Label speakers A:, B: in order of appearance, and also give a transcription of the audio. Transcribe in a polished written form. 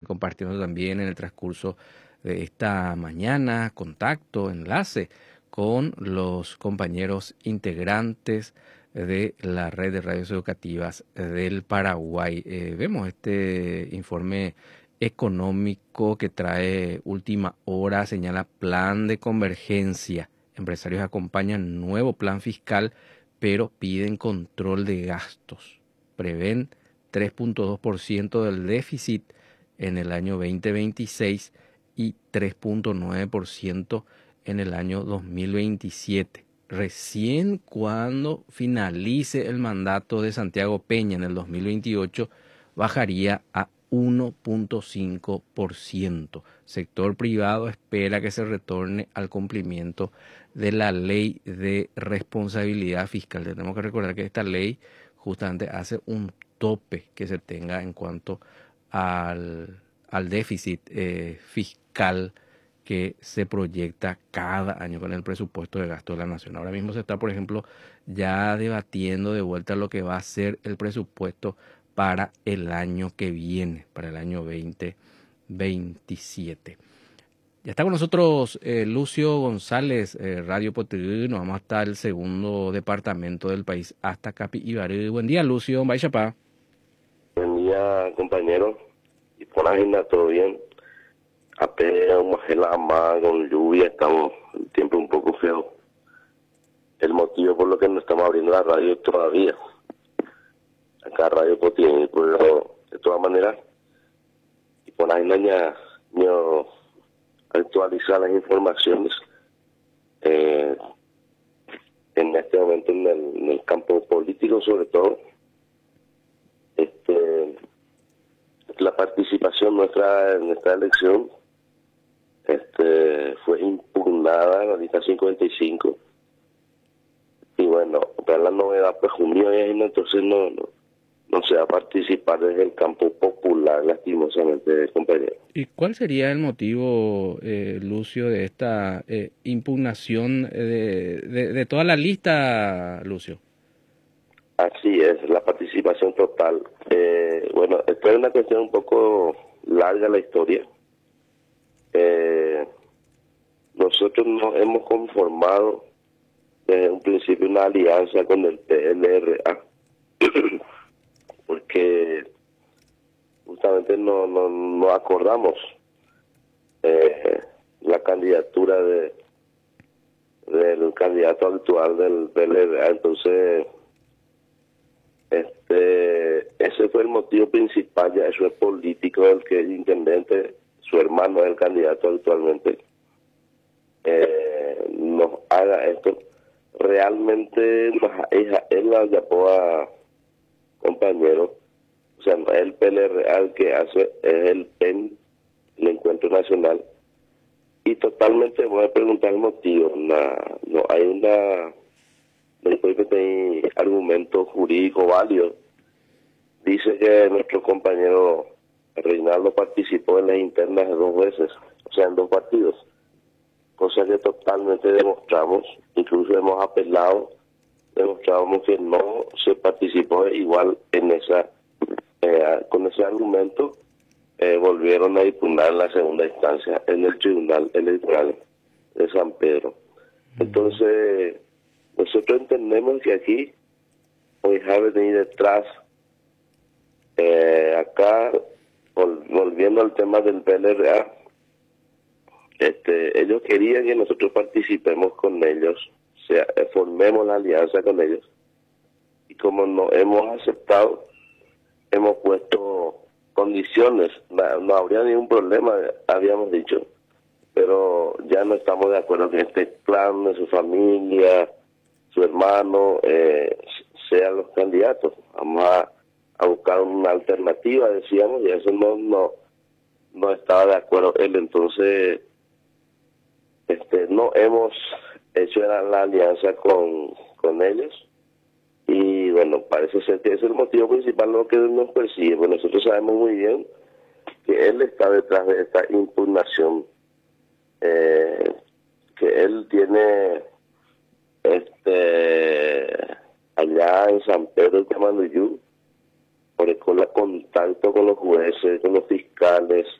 A: compartiendo también en el transcurso de esta mañana contacto, enlace con los compañeros integrantes de la red de radios educativas del Paraguay. Vemos este informe económico que trae Última Hora, señala plan de convergencia. Empresarios acompañan nuevo plan fiscal, pero piden control de gastos. Prevén 3.2% del déficit en el año 2026 y 3.9% en el año 2027. Recién cuando finalice el mandato de Santiago Peña en el 2028, bajaría a 1.5%. Sector privado espera que se retorne al cumplimiento de la ley de responsabilidad fiscal. Tenemos que recordar que esta ley justamente hace un tope que se tenga en cuanto al déficit fiscal que se proyecta cada año con el presupuesto de gasto de la nación. Ahora mismo se está, por ejemplo, ya debatiendo de vuelta lo que va a ser el presupuesto para el año que viene, para el año 2027. Ya está con nosotros Lucio González, Radio Potiguí. Nos vamos hasta el segundo departamento del país, hasta Capibaré. Buen día, Lucio. Bye, chapá.
B: Buen día, compañero. Y por la agenda, todo bien. Apenas una gelada con lluvia, estamos el tiempo un poco feo. El motivo por lo que no estamos abriendo la radio todavía. Acá Radio Potiguí, pero de todas maneras, y por la agenda ya actualizar las informaciones en este momento en el campo político, sobre todo. La participación nuestra en esta elección fue impugnada en la lista 55 y bueno, para la novedad pues junio entonces no se va a participar desde el campo popular, lastimosamente, compañero.
A: ¿Y cuál sería el motivo, Lucio, de esta impugnación de toda la lista, Lucio?
B: Así es, la participación total. Bueno, esto es una cuestión un poco larga la historia. Nosotros nos hemos conformado desde un principio una alianza con el PLRA, porque justamente no acordamos la candidatura del candidato actual del PLRA, entonces ese fue el motivo principal, ya eso es político, del que el intendente, su hermano es el candidato actualmente, nos haga esto. Realmente él la llamó a compañero, o sea, no es el PLRA el que hace, es el PEN, el Encuentro Nacional, y totalmente voy a preguntar el motivo. No hay después que hay argumento jurídico válido. Dice que nuestro compañero Reinaldo participó en las internas 2 veces, o sea, en 2 partidos, cosa que totalmente demostramos, incluso hemos apelado, demostrábamos que no se participó igual en esa, con ese argumento, volvieron a impugnar en la segunda instancia en el Tribunal Electoral de San Pedro. Entonces, nosotros entendemos que aquí hoy Javier venir detrás, acá, volviendo al tema del PLRA, ellos querían que nosotros participemos con ellos, o sea, formemos la alianza con ellos, y como no hemos aceptado, hemos puesto condiciones, no habría ningún problema, habíamos dicho, pero ya no estamos de acuerdo que este clan de su familia, su hermano, sean los candidatos. Vamos a buscar una alternativa, decíamos, y eso no estaba de acuerdo él. Entonces, no hemos hecho la alianza con ellos, y bueno, parece ser que es el motivo principal lo que nos persigue. Pues nosotros sabemos muy bien que él está detrás de esta impugnación, que él tiene allá en San Pedro de Tamanuyú, por el contacto con los jueces, con los fiscales,